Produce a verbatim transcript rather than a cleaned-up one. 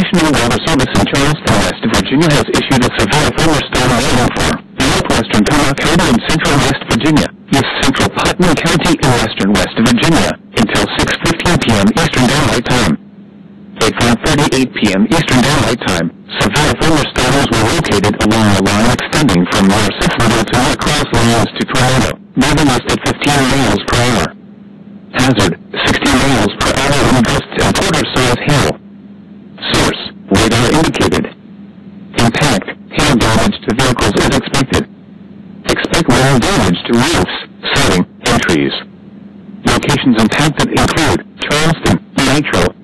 National Weather Service in Charleston, West Virginia has issued a severe thunderstorm warning for northwestern Pinal County and central West Virginia, east central Putnam County and western West Virginia, until six fifteen p m Eastern Daylight Time. At five thirty-eight p m Eastern Daylight Time, severe thunderstorms were located along a line extending from Narcissville to across lanes to Tornado, moving west at fifteen miles per hour. Hazard, sixty miles per hour and gusts and quarter-size hail. Source, radar indicated. Impact, hail damage to vehicles as expected. Expect rain damage to roofs, siding, and trees. Locations impacted include Charleston, Nitro,